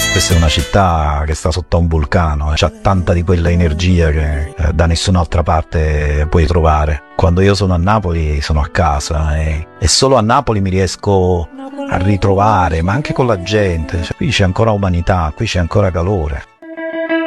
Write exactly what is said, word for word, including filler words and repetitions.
Questa è una città che sta sotto a un vulcano, eh. C'ha tanta di quella energia che eh, da nessun'altra parte puoi trovare. Quando io sono a Napoli sono a casa e, e solo a Napoli mi riesco a ritrovare, ma anche con la gente. Cioè, qui c'è ancora umanità, qui c'è ancora calore.